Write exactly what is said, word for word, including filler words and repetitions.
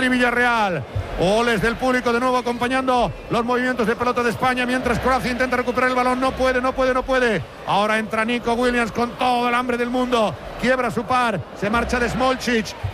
Madrid Villarreal. Goles del público de nuevo acompañando los movimientos de pelota de España, mientras Croacia intenta recuperar el balón. No puede, no puede, no puede. Ahora entra Nico Williams con todo el hambre del mundo. Quiebra su par, se marcha de Smolcic.